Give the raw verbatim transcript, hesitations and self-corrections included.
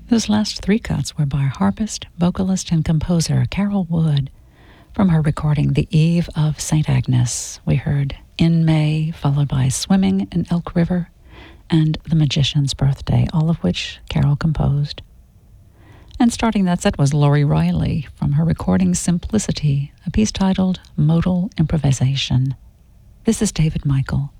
Those last three cuts were by harpist, vocalist, and composer Carol Wood. From her recording The Eve of Saint Agnes, we heard In May, followed by Swimming in Elk River, and The Magician's Birthday, all of which Carol composed. And starting that set was Lori Riley from her recording Simplicity, a piece titled Modal Improvisation. This is David Michael.